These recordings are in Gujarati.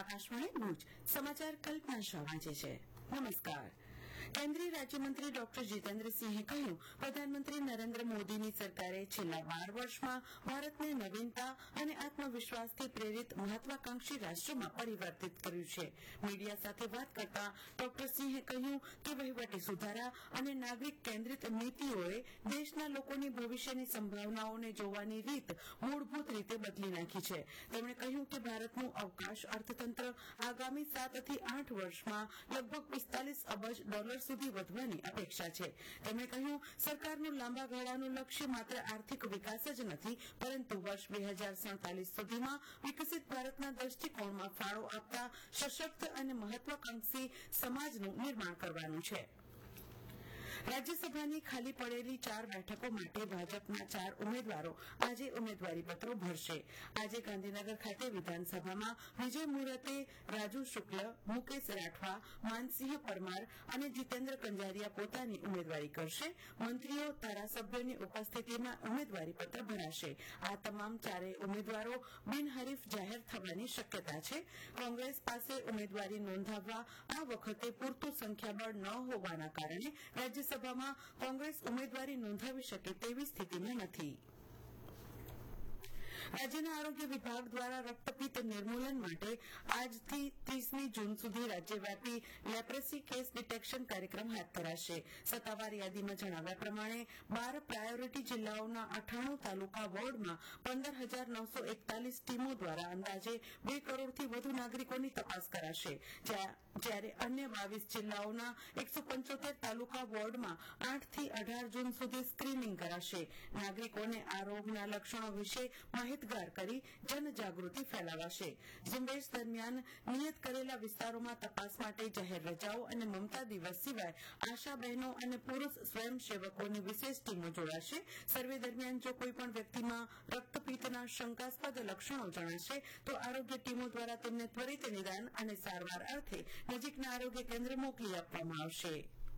આકાશવાણી ભુજ સમાચાર કલ્પના શાહ વાંચે છે. નમસ્કાર. કેન્દ્રીય રાજ્યમંત્રી ડોક્ટર જીતેન્દ્રસિંહે કહ્યું, પ્રધાનમંત્રી નરેન્દ્ર મોદીની સરકારે છેલ્લા 12 વર્ષમાં ભારતને નવીનતા અને આત્મવિશ્વાસથી પ્રેરિત મહત્વાકાંક્ષી રાષ્ટ્રમાં પરિવર્તિત કર્યું છે. મીડિયા સાથે વાત કરતા ડોક્ટર સિંહે કહ્યું કે વહીવટી સુધારા અને નાગરિક કેન્દ્રિત નીતિઓએ દેશના લોકોની ભવિષ્યની સંભાવનાઓને જોવાની રીત મૂળભૂત રીતે બદલી નાખી છે. તેમણે કહ્યું કે ભારતનું અવકાશ અર્થતંત્ર આગામી 7 થી 8 વર્ષમાં લગભગ 45 અબજ ડોલર સુધી વધવાની અપેક્ષા છે. તેમણે કહ્યું, સરકારનું લાંબા ગાળાનું લક્ષ્ય માત્ર આર્થિક વિકાસ જ નથી, પરંતુ વર્ષ 2047 સુધીમાં વિકસિત ભારતના દ્રષ્ટિકોણમાં ફાળો આપતા સશક્ત અને મહત્વાકાંક્ષી સમાજનું નિર્માણ કરવાનું છે. રાજ્યસભાની ખાલી પડેલી 4 બેઠકો માટે ભાજપના 4 ઉમેદવારો આજે ઉમેદવારીપત્રો ભરશે. આજે ગાંધીનગર ખાતે વિધાનસભામાં વિજય મુહૂર્તે રાજુ શુક્લ, મુકેશ રાઠવા, માનસિંહ પરમાર અને જીતેન્દ્ર કંજારિયા પોતાની ઉમેદવારી કરશે. મંત્રીઓ, ધારાસભ્યોની ઉપસ્થિતિમાં ઉમેદવારીપત્ર ભરાશે. આ તમામ 4 ઉમેદવારો બિનહરીફ જાહેર થવાની શક્યતા છે. કોંગ્રેસ પાસે ઉમેદવારી નોંધાવવા આ વખતે પૂરતું સંખ્યાબળ ન હોવાના કારણે રાજ્યસભામાં કોંગ્રેસ ઉમેદવારી નોંધાવી શકે તેવી સ્થિતિમાં નથી. રાજ્યના આરોગ્ય વિભાગ દ્વારા રક્તપિત્ત નિર્મૂલન માટે આજથી 30મી જૂન સુધી રાજ્યવ્યાપી લેપ્રેસી કેસ ડિટેક્શન કાર્યક્રમ હાથ ધરાશે. સત્તાવાર યાદીમાં જણાવ્યા પ્રમાણે 12 પ્રાયોરિટી જિલ્લાઓના 98 તાલુકા વોર્ડમાં 15,941 ટીમો દ્વારા અંદાજે 2 કરોડથી વધુ નાગરિકોની તપાસ કરાશે, જ્યારે અન્ય 22 જિલ્લાઓના 175 તાલુકા વોર્ડમાં 8 થી 18 જૂન સુધી સ્ક્રીનિંગ કરાશે. નાગરિકોને આ રોગના લક્ષણો વિશે માહિતગાર કરી જનજાગૃતિ ફેલાવાશે. ઝુંબેશ દરમિયાન નિયત કરેલા વિસ્તારોમાં તપાસ માટે જાહેર રજાઓ અને મમતા દિવસ સિવાય આશા બહેનો અને પુરુષ સ્વયંસેવકોની વિશેષ ટીમો જોડાશે. સર્વે દરમિયાન જો કોઈપણ વ્યક્તિમાં રક્તપિત્તના શંકાસ્પદ લક્ષણો જણાશે તો આરોગ્ય ટીમો દ્વારા તેમને ત્વરિત નિદાન અને સારવાર અર્થે નજીકના આરોગ્ય કેન્દ્ર મોકલી આપવામાં આવશે.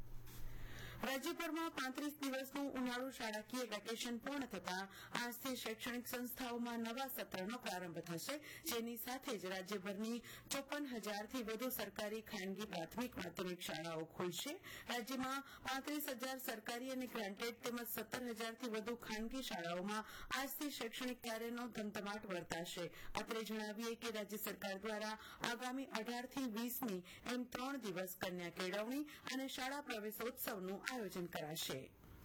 રાજ્યભરમાં 35 દિવસનું ઉનાળુ શાળાકીય વેકેશન પૂર્ણ થતાં આજથી શૈક્ષણિક સંસ્થાઓમાં નવા સત્રનો પ્રારંભ થશે, જેની સાથે જ રાજ્યભરની 54,000થી વધુ સરકારી ખાનગી પ્રાથમિક માધ્યમિક શાળાઓ ખુલશે. રાજ્યમાં 35,000 સરકારી અને ગ્રાન્ટેડ તેમજ 17,000થી વધુ ખાનગી શાળાઓમાં આજથી શૈક્ષણિક કાર્યનો ધમધમાટ વર્તાશે. અત્રે જણાવીએ કે રાજ્ય સરકાર દ્વારા આગામી 18થી 20મી એમ 3 દિવસ કન્યા કેળવણી અને શાળા પ્રવેશોત્સવનું આયોજન કરાશે.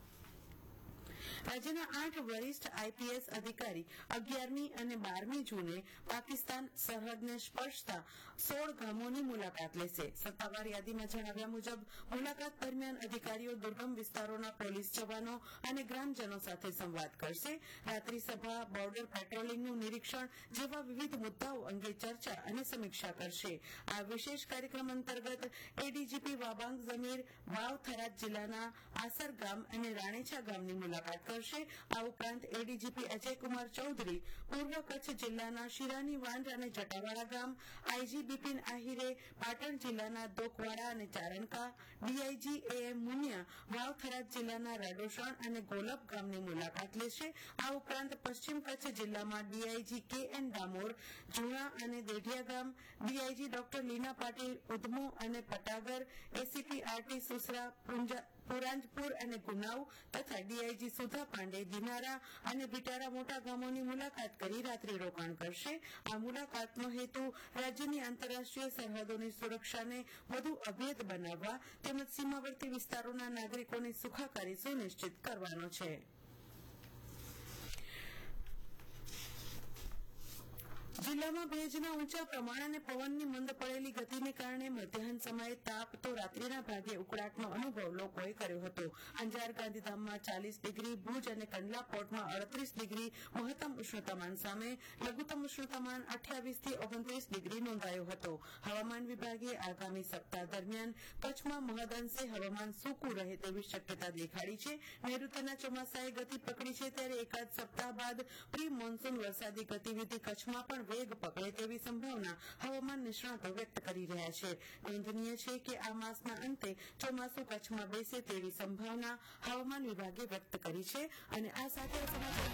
રાજ્યના 8 વરિષ્ઠ આઈપીએસ અધિકારી 11મી અને 12મી જૂને પાકિસ્તાન સરહદને સ્પર્શતા 16 ગામોની મુલાકાત લેશે. સત્તાવાર યાદીમાં જણાવ્યા મુજબ મુલાકાત દરમિયાન અધિકારીઓ દુર્ગમ વિસ્તારોના પોલીસ જવાનો અને ગ્રામજનો સાથે સંવાદ કરશે. રાત્રિ સભા, બોર્ડર પેટ્રોલિંગનું નિરીક્ષણ જેવા વિવિધ મુદ્દાઓ અંગે ચર્ચા અને સમીક્ષા કરશે. આ વિશેષ કાર્યક્રમ અંતર્ગત એડીજીપી વાબાંગ ઝમીર વાવ થરાદ જિલ્લાના આસર ગામ અને રાણેછા ગામની મુલાકાત કરશે. આ ઉપરાંત એડીજીપી અજયકુમાર ચૌધરી પૂર્વ કચ્છ જિલ્લાના શિરાની વાંઢ અને જટાવાડા ગામ, આઈજી બિપિન આહિરે પાટણ જિલ્લાના દોકવાડા અને ચારણકા, ડીઆઈજી એએમ મુનિયા વાવ-થરાદ જિલ્લાના રાડોસણ અને ગોલપ ગામની મુલાકાત લેશે. આ ઉપરાંત પશ્ચિમ કચ્છ જિલ્લામાં ડીઆઈજી કેએન ડામોર જુણા અને દેઢિયા ગામ, ડીઆઈજી ડોક્ટર લીના પાટીલ ઉધમુ અને પટાગર, એસીપી આરટી સુસરા પુરાંજપુર અને ગુનાવ તથા ડીઆઈજી સુધા પાંડે દિનારા અને બિટારા મોટા ગામોની મુલાકાત કરી રાત્રિ રોકાણ કરશે. આ મુલાકાતનો હેતુ રાજ્યની આંતરરાષ્ટ્રીય સરહદોની સુરક્ષાને વધુ અભેદ બનાવવા તેમજ સીમાવર્તી વિસ્તારોના નાગરિકોની સુખાકારી સુનિશ્ચિત કરવાનો છે. જિલ્લામાં ભેજના ઊંચા પ્રમાણ અને પવનની મંદ પડેલી ગતિને કારણે મધ્યાહન સમયે તાપ તો રાત્રિના ભાગે ઉકળાટનો અનુભવ લોકોએ કર્યો હતો. અંજાર ગાંધીધામમાં 40 ડિગ્રી, ભુજ અને કંડલા પોર્ટમાં 38 ડિગ્રી મહત્તમ ઉષ્ણતામાન સામે લઘુત્તમ ઉષ્ણતામાન 28 થી 29 ડિગ્રી નોંધાયો હતો. હવામાન વિભાગે આગામી સપ્તાહ દરમિયાન કચ્છમાં મહદઅંશે હવામાન સૂકું રહે તેવી શક્યતા દેખાડી છે. નૈઋત્યના ચોમાસાએ ગતિ પકડી છે, ત્યારે એકાદ સપ્તાહ બાદ પ્રી મોન્સૂન વરસાદી ગતિવિધિ કચ્છમાં પણ વેગ પકડે તેવી સંભાવના હવામાન નિષ્ણાતો વ્યક્ત કરી રહ્યા છે. નોંધનીય છે કે આ માસના અંતે ચોમાસું કચ્છમાં બેસે તેવી સંભાવના હવામાન વિભાગે વ્યક્ત કરી છે. અને આ સાથે સમાચાર